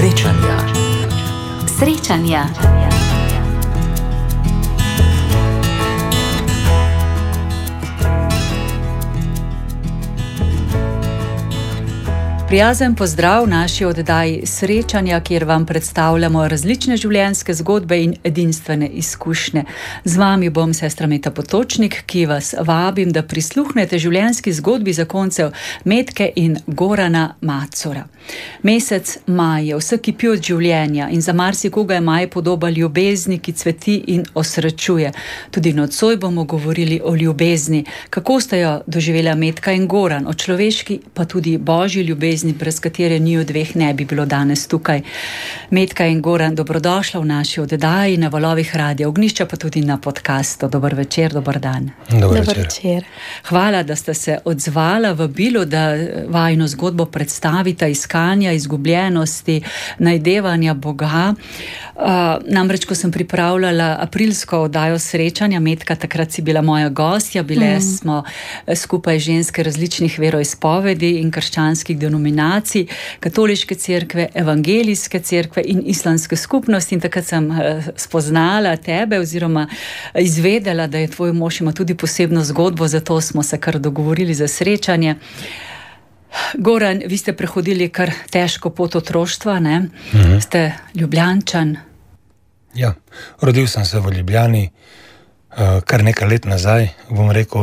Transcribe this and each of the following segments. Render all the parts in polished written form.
Srečanja. Srečanja. Prijazen pozdrav v naši oddaji Srečanja, kjer vam predstavljamo različne življenjske zgodbe in edinstvene izkušnje. Z vami bom sestra Meta Potočnik, ki vas vabim, da prisluhnete življenjski zgodbi zakoncev Metke in Gorana Macura. Mesec maj je vse kipi od življenja in za marsikoga je maj podoba ljubezni, ki cveti in osrečuje. Tudi nocoj bomo govorili o ljubezni, kako sta jo doživela Metka in Goran, o človeški pa tudi božji ljubezni, brez katere njiju dveh ne bi bilo danes tukaj. Metka in Goran, dobrodošla v naši oddaji na valovih Radia Ognjišča, pa tudi na podcastu. Dober večer, dober dan. Dober večer. Hvala, da ste se odzvala v bilo, da vajino zgodbo predstavita, iskanja, izgubljenosti, najdevanja Boga. Namreč, ko sem pripravljala aprilsko oddajo Srečanja, Metka, takrat si bila moja gostja, bile smo skupaj ženske različnih veroizpovedi in krščanskih denominacij, katoliške cerkve, evangelijske cerkve in islamske skupnosti, in takrat sem spoznala tebe oziroma izvedela, da je tvoj mož ima tudi posebno zgodbo, zato smo se kar dogovorili za srečanje. Goran, vi ste prehodili kar težko pot otroštva, ne? Ste Ljubljančan. Ja, rodil sem se v Ljubljani kar nekaj let nazaj, bom rekel,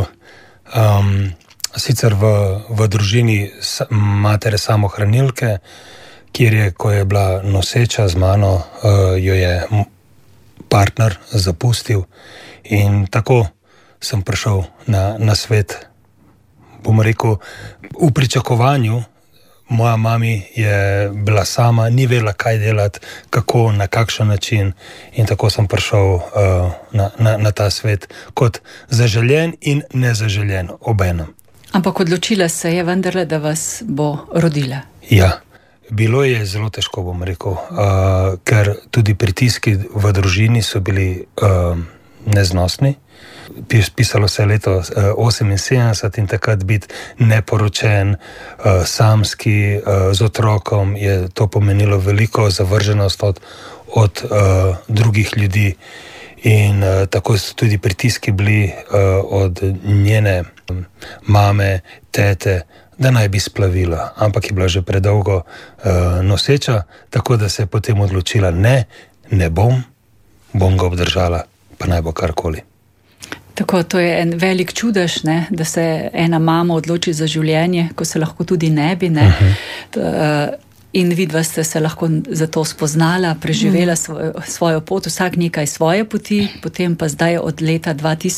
sicer v družini matere samohranilke, kjer je, ko je bila noseča z mano, jo je partner zapustil in tako sem prišel na svet. Bom rekel, v pričakovanju, moja mami je bila sama, ni vedela, kaj delati, kako, na kakšen način, in tako sem prišel na ta svet kot zaželjen in nezaželjen obenem. Ampak odločila se je vendarle, da vas bo rodila. Ja, bilo je zelo težko, bom rekel, ker tudi pritiski v družini so bili neznosni. Pisalo se je leto 78 in takrat biti neporočen, samski, z otrokom, je to pomenilo veliko zavrženost od drugih ljudi. In tako so tudi pritiski bili od njene mame, tete, da naj bi splavila. Ampak je bila že predolgo noseča, tako da se je potem odločila, ne bom ga obdržala, pa naj bo karkoli. Tako, to je en velik čudež, ne? Da se ena mama odloči za življenje, ko se lahko tudi ne bi, ne? In vidva ste se lahko za to spoznala, preživela svojo pot, vsak nekaj svoje poti, potem pa zdaj od leta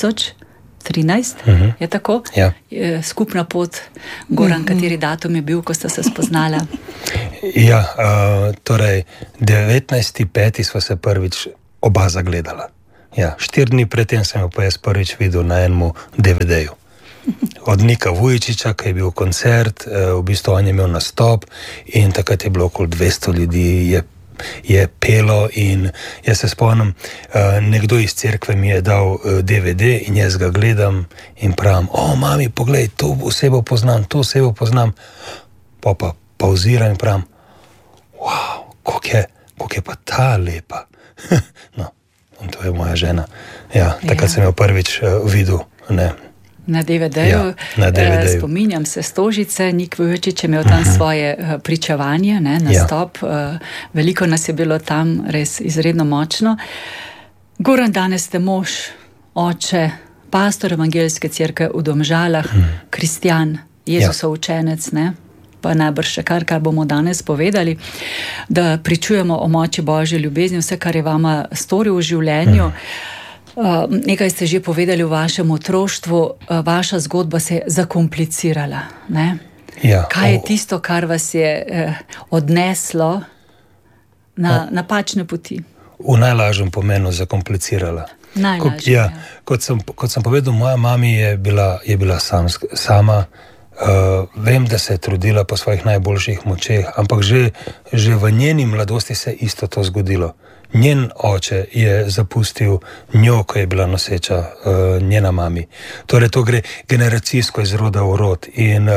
2013, je tako? Ja. Skupna pot. Goran, kateri datum je bil, ko ste se spoznala? Ja, torej 19.5. sva se prvič oba zagledala. Ja, 4 dni predtem sem jo pa jaz prvič videl na enem DVD-ju. Od Nika Vujčiča, ki je bil koncert, v bistvu on je imel nastop in takrat je bilo okoli 200 ljudi, je pelo in jaz se spomnim, nekdo iz cerkve mi je dal DVD in jaz ga gledam in pravim, mami, poglej, to osebo poznam, pa pauziram in pravim, wow, koliko je pa ta lepa. No. In to je moja žena. Ja, takrat sem jo prvič videl. Ne. Na DVD-ju. Ja, na DVD-ju. Spominjam se Stožice, Nik Vujčič je imel tam svoje pričevanje, ne, nastop. Ja. Veliko nas je bilo tam, res izredno močno. Goran, danes ste mož, oče, pastor evangelijske cerkve v Domžalah, kristjan, Jezusov učenec, ne? Pa najbrž še kar bomo danes povedali, da pričujemo o moči božje ljubezni, vse, kar je vama storil v življenju. Nekaj ste že povedali v vašem otroštvu, vaša zgodba se je zakomplicirala, ne? Ja. Kaj je tisto, kar vas je odneslo na napačne poti? V najlažjem pomenu zakomplicirala. Najlažje, Kot sem povedal, moja mami je bila sama, Vem, da se je trudila po svojih najboljših močeh, ampak že v njeni mladosti se je isto to zgodilo. Njen oče je zapustil njo, ko je bila noseča, njena mami. Torej, to gre generacijsko iz roda v rod.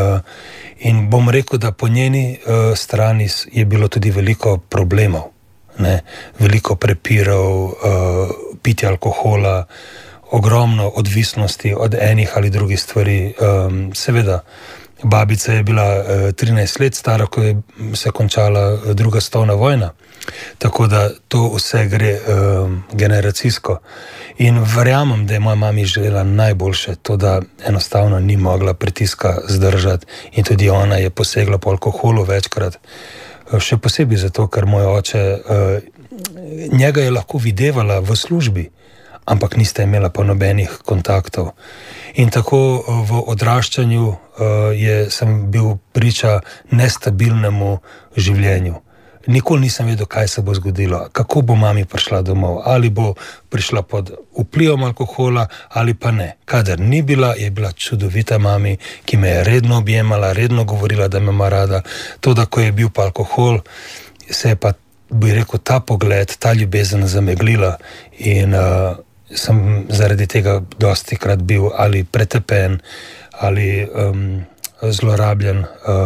In bom rekel, da po njeni strani je bilo tudi veliko problemov, ne? Veliko prepirov, pitja alkohola, ogromno odvisnosti od enih ali drugih stvari. Seveda, babica je bila 13 let stara, ko je se končala druga svetovna vojna. Tako da to vse gre generacijsko. In verjamem, da je moja mami želela najboljše, to da enostavno ni mogla pritiska zdržati in tudi ona je posegla po alkoholu večkrat. Še posebej zato, ker moj oče, njega je lahko videvala v službi, ampak niste imela pa nobenih kontaktov. In tako v odraščanju sem bil priča nestabilnemu življenju. Nikoli nisem vedel, kaj se bo zgodilo, kako bo mami prišla domov, ali bo prišla pod vplivom alkohola ali pa ne. Kadar ni bila, je bila čudovita mami, ki me je redno objemala, redno govorila, da me ima rada. To, da ko je bil pa alkohol, se je pa, bi rekel, ta pogled, ta ljubezen zameglila in sem zaradi tega dostikrat bil ali pretepen, ali zlorabljen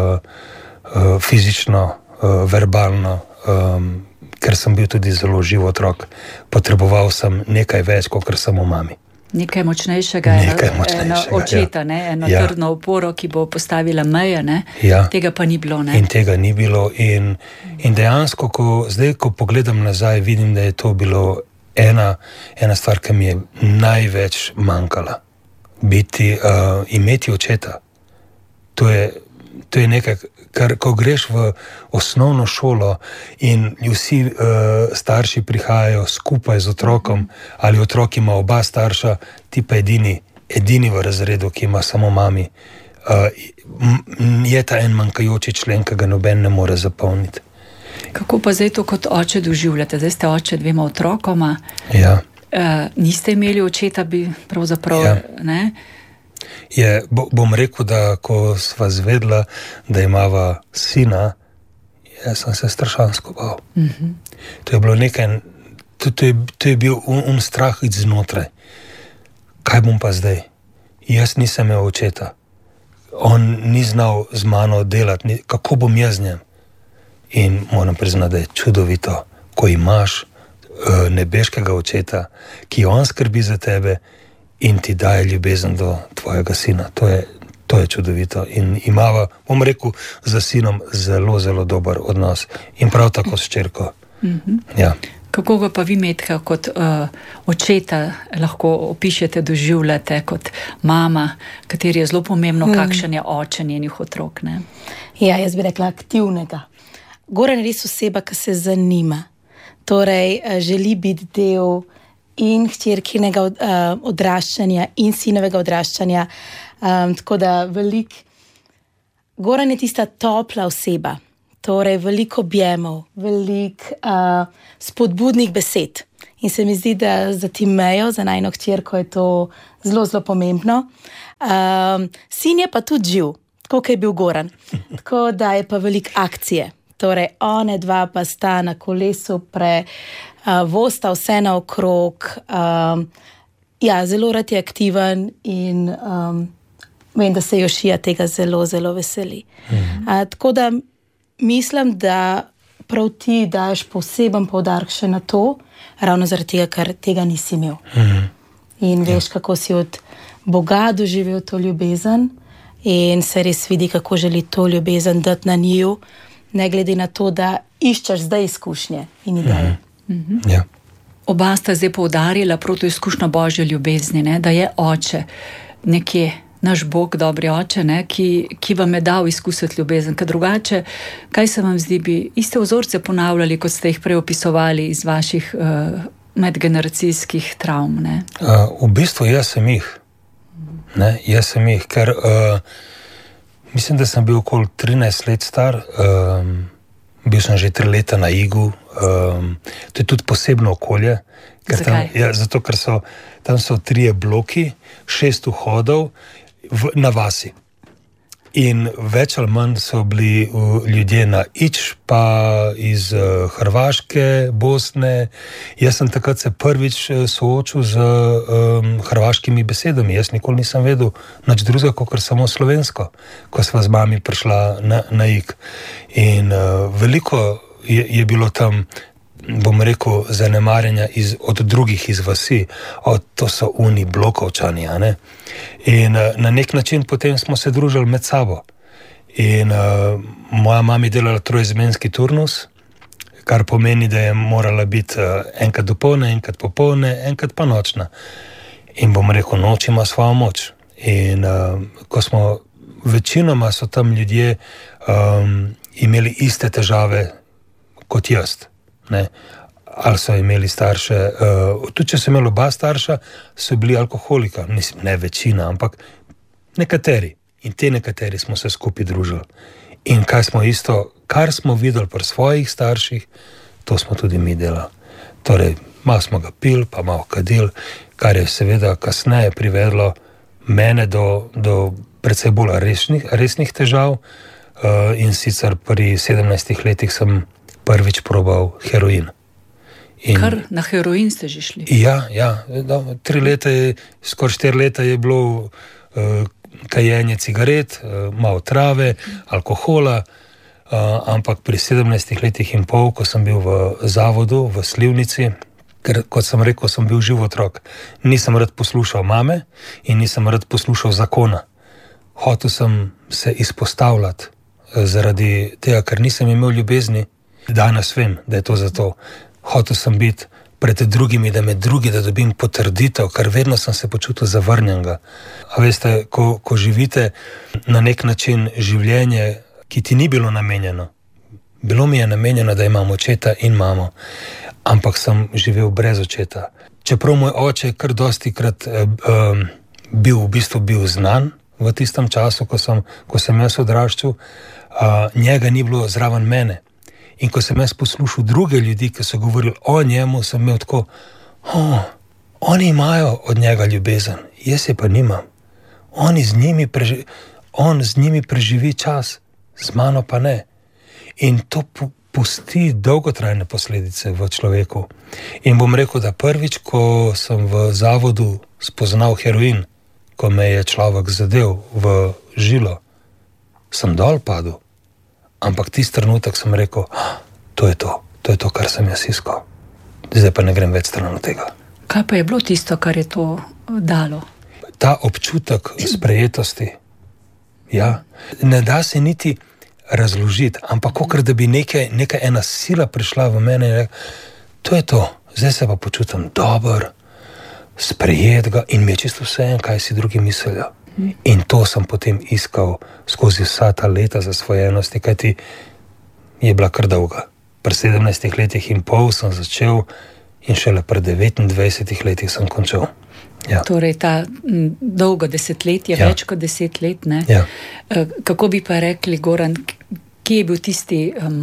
fizično, verbalno, ker sem bil tudi zelo živ otrok. Potreboval sem nekaj več, kot samo mami. Nekaj močnejšega, eno očeta, eno trdno oporo, ki bo postavila meje, ne? Ja. Tega pa ni bilo, ne? In tega ni bilo. In dejansko, ko pogledam nazaj, vidim, da je to bilo ena stvar, ki mi je največ manjkala. Imeti očeta. To je nekaj, kar ko greš v osnovno šolo in vsi starši prihajajo skupaj z otrokom, ali otrok ima oba starša, ti pa edini v razredu, ki ima samo mami, je ta en manjkajoči člen, ki ga noben ne more zapolniti. Kako pa zdaj to kot oče doživljate? Zdaj ste oče dvema otrokoma. Ja. Niste imeli očeta, bi pravzaprav, ne? Bom rekel, da ko sva zvedla, da imava sina, jaz sem se strašansko bal. To je bilo nekaj, to je bil strah iz znotraj. Kaj bom pa zdaj? Jaz nisem imel očeta. On ni znal z mano delati. Kako bom jaz z njem? In moram priznati, da je čudovito, ko imaš nebeškega očeta, ki on skrbi za tebe in ti daje ljubezen do tvojega sina. To je čudovito. In imava, bom rekel, za sinom zelo, zelo dober odnos. In prav tako s hčerko. Ja. Kako ga pa vi, Metka, kot očeta lahko opišete, doživljate kot mama, kateri je zelo pomembno, kakšen je oče njenih otrok, ne? Ja, jaz bi rekla aktivnega. Goran je res oseba, ki se zanima. Torej, želi biti del in hčerkinega odraščanja in sinovega odraščanja. Tako da Goran je tista topla oseba. Torej, veliko objemov, veliko spodbudnih besed. In se mi zdi, da za Timejo, za najino hčerko je to zelo, zelo pomembno. Sin je pa tudi živ, tako kot je bil Goran. Tako da je pa veliko akcije. Torej, one dva pa sta na kolesu vosta vse naokrog. Zelo rad je aktiven in vem, da se Jošija tega zelo, zelo veseli. Tako da mislim, da prav ti daš poseben poudarek še na to, ravno zaradi tega, ker tega nisi imel. In veš, kako si od Boga doživel to ljubezen in se res vidi, kako želi to ljubezen dati na njiju, ne glede na to, da iščeš zdaj izkušnje in ideje. Ja. Oba sta zdaj poudarila prav to izkušnjo Božje ljubezni, ne? Da je oče nekje naš Bog, dobri oče, ne? Ki vam je dal izkusiti ljubezen. Ker drugače, kaj se vam zdi, bi iste vzorce ponavljali, kot ste jih prej opisovali iz vaših medgeneracijskih travm? Ne? V bistvu jaz sem jih. Jaz sem jih, ker mislim, da sem bil okoli 13 let star, bil sem že 3 leta na Igu. To je tudi posebno okolje. Zato, ker tam so 3 bloki, 6 vhodov na vasi. In več ali manj so bili ljudje na ič, pa iz Hrvaške, Bosne. Jaz sem takrat se prvič soočil z hrvaškimi besedami. Jaz nikoli nisem vedel nič drugega, kot samo slovensko, ko sva z mami prišla na Ig. In veliko je bilo tam, bom rekel, zanemarjanja od drugih iz vasi. To so oni blokovčani, a ne? In na nek način potem smo se družili med sabo. In moja mama je delala trojizmenski turnus, kar pomeni, da je morala biti enkrat dopoldne, enkrat popoldne, enkrat pa nočna. In bom rekel, noč ima svojo moč. In ko smo, večinoma so tam ljudje imeli iste težave kot jaz. Ne? Ali so imeli starše, tudi če so imeli oba starša, so bili alkoholika, ne večina, ampak nekateri. In te nekateri smo se skupaj družili. In kar smo videli pri svojih starših, to smo tudi mi delali. Torej, malo smo ga pili, pa malo kadili, kar je seveda kasneje privedlo mene do precej bolj resnih težav. In sicer pri 17 letih sem prvič probal heroin. Kar na heroin ste že šli? Ja, 3 leta, skoraj 4 leta je bilo kajenje cigaret, malo trave, alkohola, ampak pri 17 letih in pol, ko sem bil v zavodu, v Slivnici, ker, kot sem rekel, sem bil živ otrok. Nisem rad poslušal mame in nisem rad poslušal zakona. Hotel sem se izpostavljati zaradi tega, ker nisem imel ljubezni. Danes vem, da je to zato. Hotel sem biti pred drugimi, da dobim potrditev, ker vedno sem se počutil zavrnjenega. A veste, ko živite na nek način življenje, ki ti ni bilo namenjeno. Bilo mi je namenjeno, da imam očeta in mamo, ampak sem živel brez očeta. Čeprav moj oče kar dostikrat bil znan v tistem času, ko sem jaz odraščal, njega ni bilo zraven mene. In ko sem jaz poslušal druge ljudi, ki so govorili o njemu, sem imel tako, oni imajo od njega ljubezen, jaz je pa nimam. On z njimi preživi čas, z mano pa ne. In to pusti dolgotrajne posledice v človeku. In bom rekel, da prvič, ko sem v zavodu spoznal heroin, ko me je človek zadel v žilo, sem dol padel. Ampak tisti trenutek sem rekel, to je to, kar sem jaz iskal. Zdaj pa ne grem več stran od tega. Kaj pa je bilo tisto, kar je to dalo? Ta občutek sprejetosti. Ja, ne da se niti razložiti, ampak kakor da bi neka ena sila prišla v mene in rekla, to je to, zdaj se pa počutim dober, sprejet ga in mi je čisto vseeno, kaj si drugi mislijo. In to sem potem iskal skozi vsa ta leta zasvojenosti, kajti je bila kar dolga. Pri 17 letih in pol sem začel in šele pri 29 letih sem končal. Ja. Torej ta dolgo desetletje, Ja. več kot 10 let, ne? Ja. Kako bi pa rekli, Goran, kje je bil tisti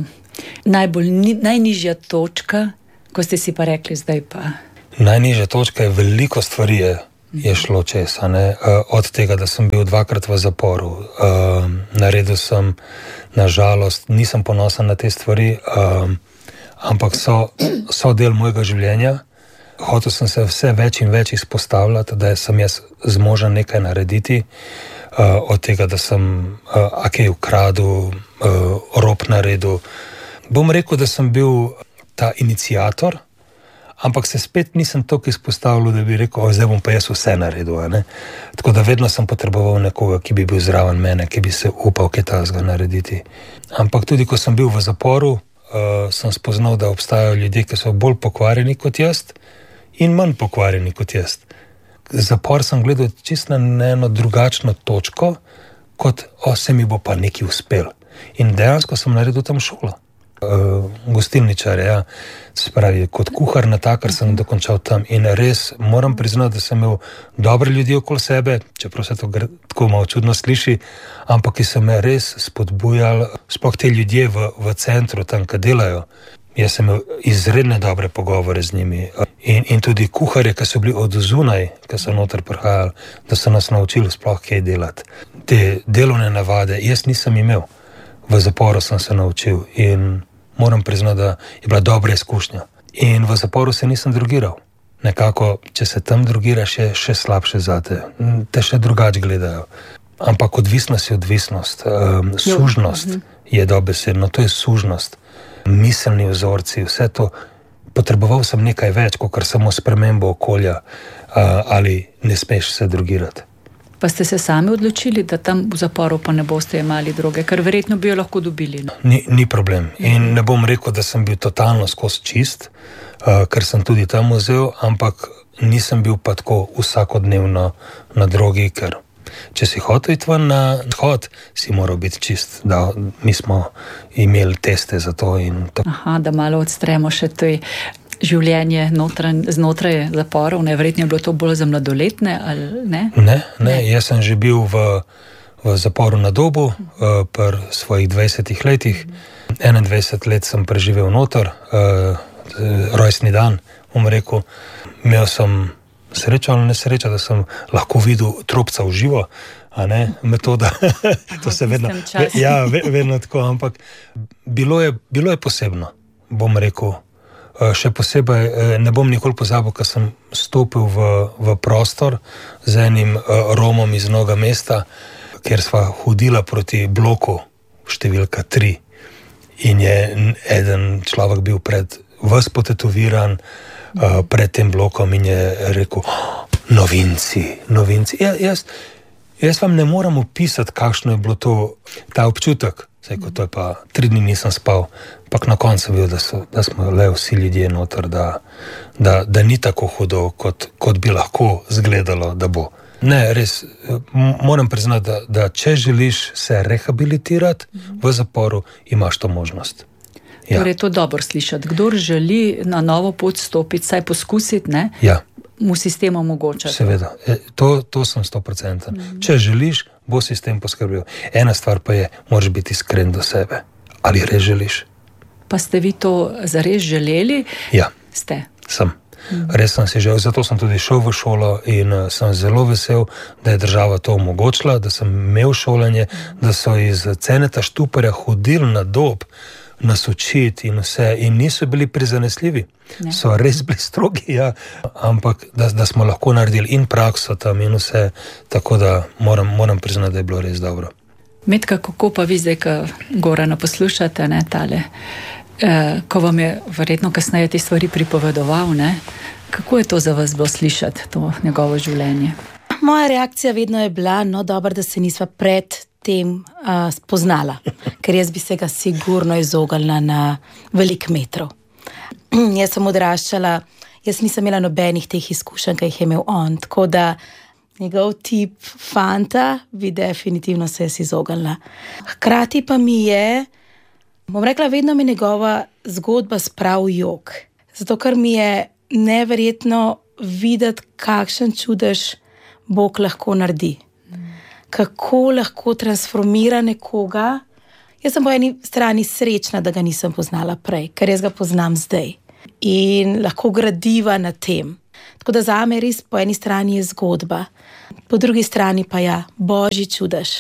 najnižja točka, ko ste si pa rekli, zdaj pa... Najnižja točka je veliko stvari je šlo čez, od tega, da sem bil 2-krat v zaporu. Naredil sem, nažalost, nisem ponosen na te stvari, ampak so del mojega življenja. Hotel sem se vse več in več izpostavljati, da sem jaz zmožen nekaj narediti, od tega, da sem kaj ukradel, rop naredil. Bom rekel, da sem bil ta iniciator, ampak se spet nisem toliko izpostavljal, da bi rekel, zdaj bom pa jaz vse naredil. Ne? Tako da vedno sem potreboval nekoga, ki bi bil zraven mene, ki bi se upal kaj takega narediti. Ampak tudi, ko sem bil v zaporu, sem spoznal, da obstajajo ljudje, ki so bolj pokvarjeni kot jaz in manj pokvarjeni kot jaz. Zapor sem gledal čisto na eno drugačno točko, kot se mi bo pa nekaj uspel. In dejansko sem naredil tam šolo. Gostilničar, ja, se pravi, kot kuhar natakar sem dokončal tam in res moram priznati, da sem imel dobre ljudi okoli sebe, čeprav se to tako malo čudno sliši, ampak ki so me res spodbujali, sploh te ljudje v centru, tam, ki delajo, Jaz sem imel izredne dobre pogovore z njimi. In tudi kuharje, ki so bili od zunaj, ki so noter prihajali, da so nas naučili sploh kaj delati. Te delovne navade jaz nisem imel. V zaporu sem se naučil in moram priznati, da je bila dobra izkušnja. In v zaporu se nisem drogiral. Nekako, če se tam drogiraš, je še slabše zate. Te še drugače gledajo. Ampak odvisnost je odvisnost. Sužnost je dobesedno. To je sužnost. Miselni vzorci, vse to. Potreboval sem nekaj več, kot samo spremembo okolja, ali ne smeš se drogirati. Pa ste se sami odločili, da tam v zaporu pa ne boste jemali droge, ker verjetno bi jo lahko dobili. No? Ni problem. In ne bom rekel, da sem bil totalno skozi čist, ker sem tudi tam vzel, ampak nisem bil pa tako vsakodnevno na drogi, ker če si hotel iti ven na hod, si moral biti čist. Da, mi smo imeli teste za to. Aha, da malo odstremo še to življenje znotraj zaporov. Verjetno je bilo to bolj za mladoletne, ali ne? Ne. Jaz sem že bil v zaporu na Dobu pri svojih 20 letih. 21 let sem preživel noter, rojstni dan, bom rekel. Imel sem srečo ali nesrečo, da sem lahko videl trupca v živo, a ne, metoda. To se vedno tako, ampak bilo je posebno, bom rekel. Še posebej ne bom nikoli pozabil, ko sem stopil v prostor z enim Romom iz Novega mesta, kjer sva hodila proti bloku številka 3 in je eden človek bil ves potetoviran pred tem blokom in je rekel, novinci. Jaz vam ne moram opisati, kakšno je bilo ta občutek. To je pa 3 dni nisem spal, ampak na koncu bil, da smo le vsi ljudje noter, da ni tako hudo, kot bi lahko izgledalo, da bo. Ne, res, moram priznati, da če želiš se rehabilitirati v zaporu, imaš to možnost. Ja. Torej, to dobro slišati. Kdor želi na novo pot stopiti, saj poskusiti, ne? Ja. Mu sistem omogoča. Seveda, to sem 100%. Če želiš, bo sistem poskrbel. Ena stvar pa je, moraš biti iskren do sebe. Ali res želiš? Pa ste vi to zares želeli? Ja, ste. Sem. Res sem si želel, zato sem tudi šel v šolo in sem zelo vesel, da je država to omogočila, da sem imel šolanje, da so iz Ceneta Štuparja hodili na Dob, nas učiti in vse, in niso bili prizanesljivi. Ne. So res bili strogi, ja, ampak da smo lahko naredili in prakso tam in vse, tako da moram priznati, da je bilo res dobro. Metka, kako pa vi zdaj, ko Gorana poslušate, ne, tale, ko vam je verjetno kasneje te stvari pripovedoval, ne, kako je to za vas bilo slišati, to njegovo življenje? Moja reakcija vedno je bila, dobro, da se nisva pred tem spoznala, ker jaz bi se ga sigurno izognila na veliko metrov. Jaz sem odraščala, jaz nisem imela nobenih teh izkušenj, ki jih je imel on, tako da njegov tip fanta bi definitivno se jaz izognila. Hkrati pa mi je, bom rekla, vedno mi njegova zgodba sprav jok, zato ker mi je neverjetno videti, kakšen čudež Bog lahko naredi. Kako lahko transformira nekoga. Jaz sem po eni strani srečna, da ga nisem poznala prej, ker jaz ga poznam zdaj. In lahko gradiva na tem. Tako da zame res po eni strani je zgodba, po drugi strani pa ja, božji čudež.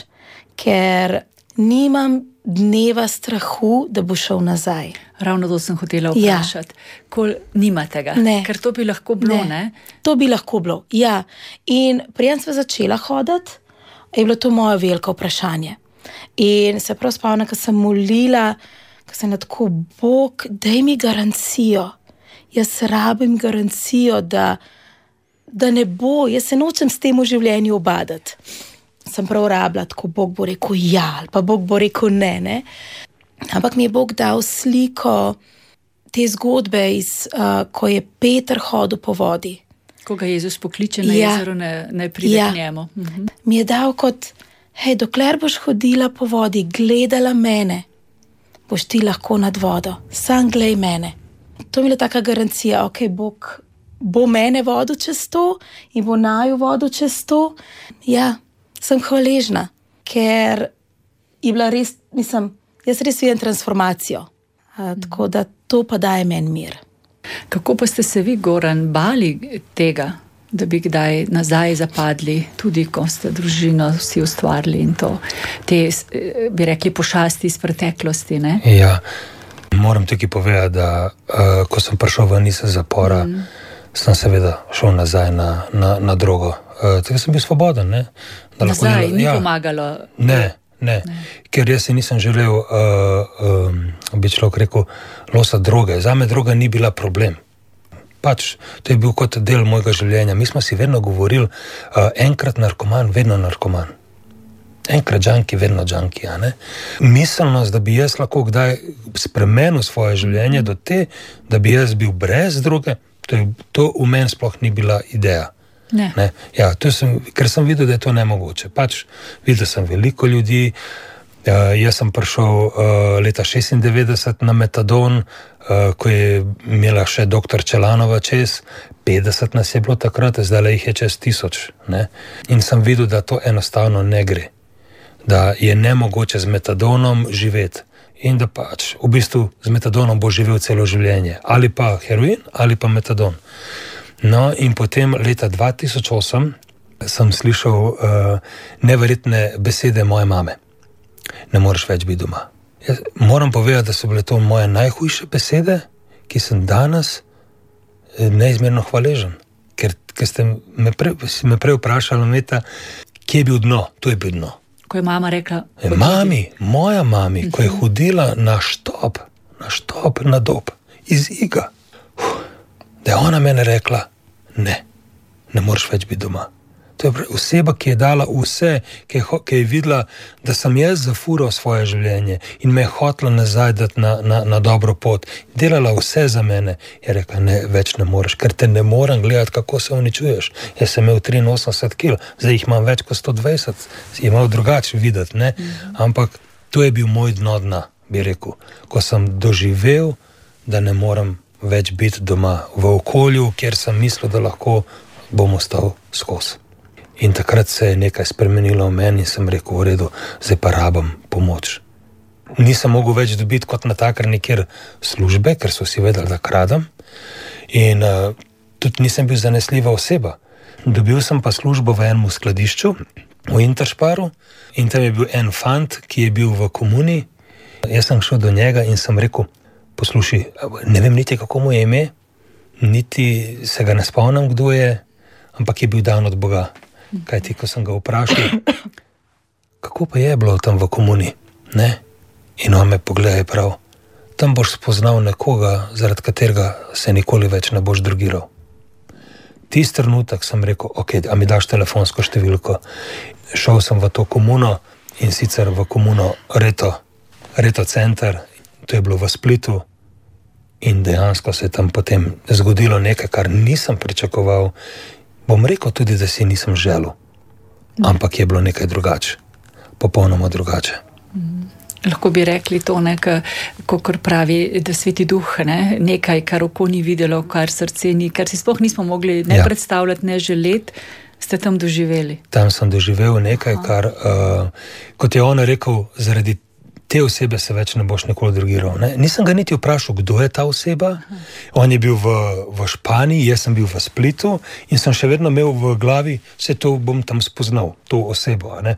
Ker nimam dneva strahu, da bo šel nazaj. Ravno to sem hotela vprašati. Ja. Kol nimate ga? Ne. Ker to bi lahko bilo, ne? To bi lahko bilo, ja. In preden sva začela hoditi, je bilo to moje veliko vprašanje. In se prav spomnim, ko sem molila, ko sem tako, Bog, daj mi garancijo. Jaz rabim garancijo, da ne bo, jaz se nočem s tem v življenju obadati. Sem prav rabila, tako Bog bo rekel ja, ali pa Bog bo rekel ne. Ampak mi je Bog dal sliko te zgodbe, ko je Peter hodil po vodi. Ko ga Jezus pokliče na jezero, ne pride k njemu. Mi je dal kot, hej, dokler boš hodila po vodi, gledala mene, boš ti lahko nad vodo, sam glej mene. To mi je taka garancija, ok, Bog bo mene vodil čez to in bo naju vodil čez to. Ja, sem hvaležna, ker je bila res, jaz res vidim transformacijo. Tako da to pa daje meni mir. Kako pa ste se vi, Goran, bali tega, da bi kdaj nazaj zapadli, tudi ko ste družino vsi ustvarili in to, te, bi rekli, pošasti iz preteklosti, ne? Ja, moram tukaj povedati, da ko sem prišel ven iz zapora, sem seveda šel nazaj na drogo. Tako sem bil svoboden, ne? Nazaj, ni pomagalo? Ne. Ker jaz si nisem želel, bi človek rekel, losa droge. Zame droga ni bila problem. Pač, to je bil kot del mojega življenja. Mi smo si vedno govorili, enkrat narkoman, vedno narkoman. Enkrat džanki, vedno džanki, a ne? Miselnost, da bi jaz lahko kdaj spremenil svoje življenje do te, da bi jaz bil brez droge, to v meni sploh ni bila ideja. Ne. Ja, ker sem videl, da je to nemogoče. Pač, videl sem veliko ljudi, jaz sem prišel leta 96 na metadon, ko je imela še doktor Čelanova čez, 50 nas je bilo takrat, zdaj jih je čez 1000. Ne? In sem videl, da to enostavno ne gre. Da je nemogoče z metadonom živeti. In da pač v bistvu z metadonom bo živel celo življenje. Ali pa heroin, ali pa metadon. No, in potem leta 2008 sem slišal neverjetne besede moje mame. Ne moreš več biti doma. Jaz moram povedati, da so bile to moje najhujše besede, ki sem danes neizmerno hvaležen. Ker ste me prej vprašali, Meta, kje je bil dno? To je bil dno. Ko je mama rekla... Moja mami, ko je hodila na štop, na dob, iz Iga. Da je ona mene rekla, ne moreš več biti doma. To je oseba, ki je dala vse, ki je videla, da sem jaz zafural svoje življenje in me je hotela nazaj dati na dobro pot. Delala vse za mene. Je rekla, več ne moreš, ker te ne morem gledati, kako se uničuješ. Jaz sem imel 83 kil, zdaj jih imam več kot 120. Je malo drugače videti, ne? Ampak to je bil moj dna, bi rekel. Ko sem doživel, da ne morem več biti doma v okolju, kjer sem mislil, da lahko bom ostal skozi. In takrat se je nekaj spremenilo v meni in sem rekel, v redu, zdaj pa rabim pomoč. Nisem mogel več dobiti kot natakar nekjer službe, ker so vsi vedeli, da kradem. In tudi nisem bil zanesljiva oseba. Dobil sem pa službo v enem skladišču, v Interšparu, in tam je bil en fant, ki je bil v komuni. Jaz sem šel do njega in sem rekel, poslušaj, ne vem niti, kako mu je ime, niti se ga ne spomnim, kdo je, ampak je bil dan od Boga. Kajti, ko sem ga vprašal, kako pa je bilo tam v komuni, ne? In on me pogledaj prav, tam boš spoznal nekoga, zaradi katerega se nikoli več ne boš drogiral. Tist trenutek sem rekel, ok, a mi daš telefonsko številko. Šel sem v to komuno in sicer v komuno Reto center, to je bilo v Splitu in dejansko se je tam potem zgodilo nekaj, kar nisem pričakoval. Bom rekel tudi, da si nisem želel, ampak je bilo nekaj drugače, popolnoma drugače. Lahko bi rekli to, kakor pravi, da Sveti Duh, ne? Nekaj, kar oko ni videlo, kar srce ni, kar si sploh nismo mogli ne predstavljati, ne želeti, ste tam doživeli. Tam sem doživel nekaj, kar, kot je on rekel, zaradi te osebe se več ne boš nikoli drogiral. Ne? Nisem ga niti vprašal, kdo je ta oseba. On je bil v Španiji, jaz sem bil v Splitu in sem še vedno imel v glavi, vse to bom tam spoznal, to osebo. Ne?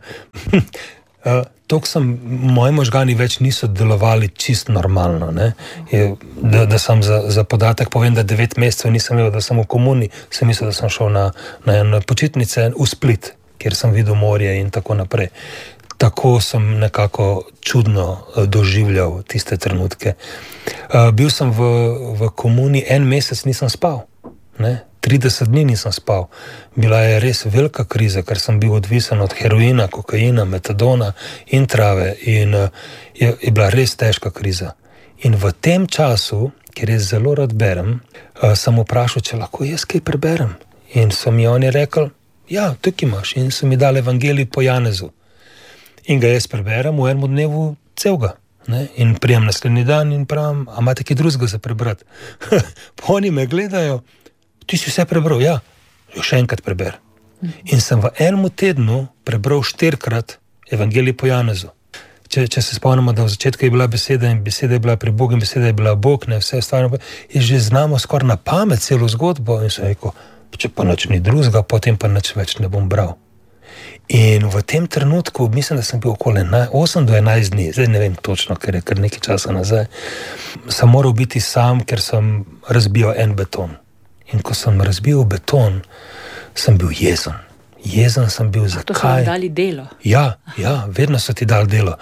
Moji možgani več niso delovali čisto normalno. Ne? Da sem za podatek povem, da 9 mesecev nisem imel, da sem v komuni, sem mislil, da sem šel na počitnice v Split, kjer sem videl morje in tako naprej. Tako sem nekako čudno doživljal tiste trenutke. Bil sem v komuni, 1 mesec nisem spal. Ne? 30 dni nisem spal. Bila je res velika kriza, ker sem bil odvisen od heroina, kokaina, metadona in trave. In je bila res težka kriza. In v tem času, ker jaz zelo rad berem, sem vprašal, če lahko jaz kaj preberem. In so mi oni rekli, ja, tukaj imaš. In so mi dali evangelij po Janezu. In ga jaz preberem v enem dnevu celega. In prijem naslednji dan in pravim, a imate kaj drugega za prebrati? Oni me gledajo, ti si vse prebral, ja, še enkrat preber. In sem v enem tednu prebral 4-krat evangelij po Janezu. če se spomnimo, da v začetku je bila beseda in beseda je bila pri Bogu in beseda je bila Bog, ne, vse stvarno, je že znamo skoraj na pamet celo zgodbo in sem rekel, če pa nič ni drugega, potem pa nič več ne bom bral. In v tem trenutku, mislim, da sem bil okoli 8 do 11 dni, zdaj ne vem točno, ker je kar nekaj časa nazaj, sem moral biti sam, ker sem razbijal en beton. In ko sem razbil beton, sem bil jezen. Jezen sem bil, zakaj? To so vam dali delo. Ja, vedno so ti dali delo,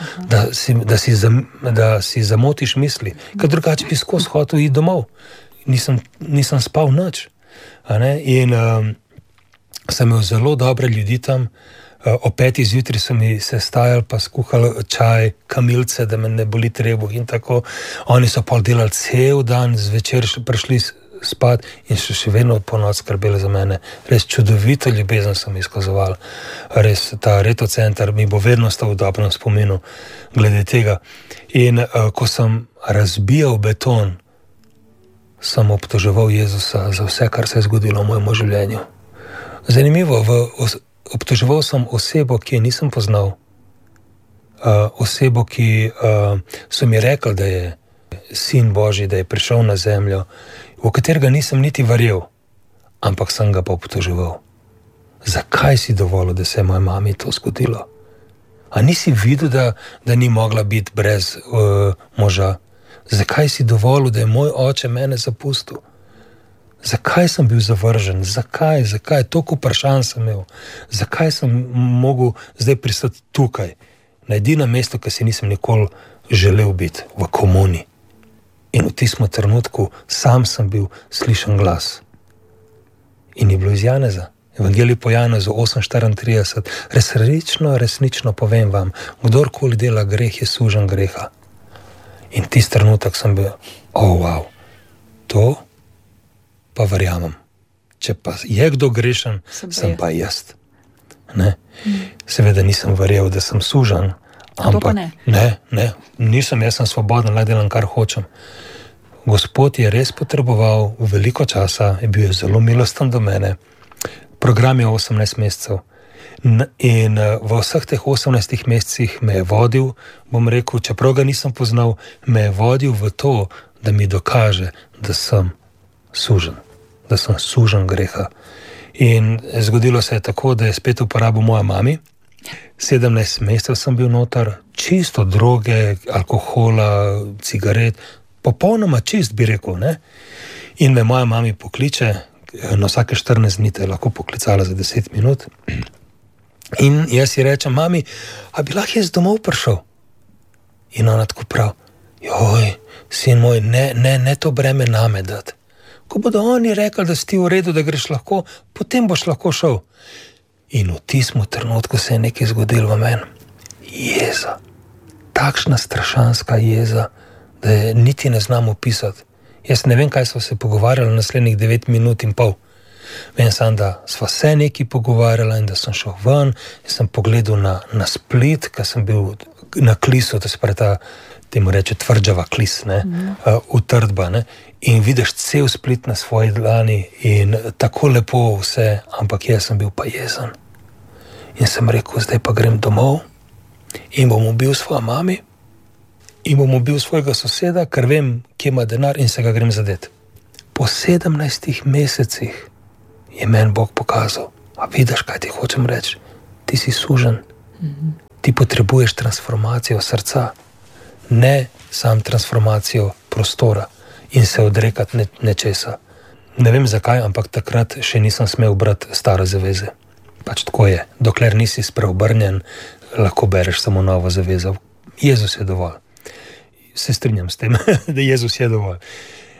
da si zamotiš misli, ker drugače bi skozi hotel iti domov. Nisem spal nič. In sem imel zelo dobre ljudi tam. O 5 zjutraj so mi se stajali, pa skuhali čaj, kamilce, da me ne boli trebuh in tako. Oni so pol delali cel dan, zvečer prišli spat in še vedno po noč skrbeli za mene. Res čudovito ljubezen sem izkazoval. Res ta Reto center mi bo vedno stal v dobrem spominu glede tega. In ko sem razbijal beton, sem obtoževal Jezusa za vse, kar se je zgodilo v mojem življenju. Zanimivo, obtoževal sem osebo, ki je nisem poznal. Osebo, ki so mi rekli, da je sin Božji, da je prišel na zemljo, v katerega nisem niti verjel, ampak sem ga pa obtoževal. Zakaj si dovolil, da se je moji mami to zgodilo? A nisi videl, da ni mogla biti brez moža? Zakaj si dovolil, da je moj oče mene zapustil? Zakaj sem bil zavržen? Zakaj? Toliko vprašanj sem imel. Zakaj sem mogel zdaj pristati tukaj, na edino mesto, ki si nisem nikoli želel biti, v komuni? In v tistem trenutku sam sem bil slišen glas. In je bilo iz Janeza. Evangelij po Janezu 8:34. Resnično povem vam, kdorkoli dela greh, je sužen greha. In tisti trenutek sem bil, wow, to pa verjamem. Če pa je kdo grešen, sem pa jaz. Ne? Seveda nisem verjel, da sem sužen, ampak ne, nisem, jaz sem svoboden, le delam, kar hočem. Gospod je res potreboval veliko časa, je bil zelo milosten do mene. Program je 18 mesecev. In v vseh teh 18 mesecih me je vodil, bom rekel, čeprav ga nisem poznal, me je vodil v to, da mi dokaže, da sem sužen greha. In zgodilo se je tako, da je spet uporabil moja mami. 17 mesecev sem bil noter, čisto droge, alkohola, cigaret, popolnoma čist, bi rekel, ne? In me moja mami pokliče, na vsake 14 dni te je lahko poklicala za 10 minut. In jaz si rečem, mami, a bi lahko jaz domov prišel? In ona tako prav, joj, sin moj, ne to breme name dati. Ko bodo oni rekli, da si ti v redu, da greš lahko, potem boš lahko šel. In v tistem trenutku se je nekaj zgodilo v meni. Jeza. Takšna strašanska jeza, da je niti ne znam opisati. Jaz ne vem, kaj smo se pogovarjali naslednjih 9 minut in pol. Vem sam, da sva se nekaj pogovarjala in da sem šel ven in sem pogledal na Split, ker sem bil na Klisu, to se pravi ta, temu reče tvrđava Klis, ne, utrdba, ne, in vidiš cel Split na svoji dlani in tako lepo vse, ampak jaz sem bil pa jezen. In sem rekel, zdaj pa grem domov in bom ubil svojo mami in bom ubil svojega soseda, ker vem, kje ima denar in se ga grem zadet. Po 17 mesecih je meni Bog pokazal, a vidiš, kaj ti hočem reči, ti si sužen, ti potrebuješ transformacijo srca, ne sam transformacijo prostora in se odrekati nečesa. Ne vem zakaj, ampak takrat še nisem smel brati stare zaveze. Pač tako je, dokler nisi spreobrnjen, lahko bereš samo novo zavezo. Jezus je dovolj. Se strinjam s tem, da Jezus je dovolj.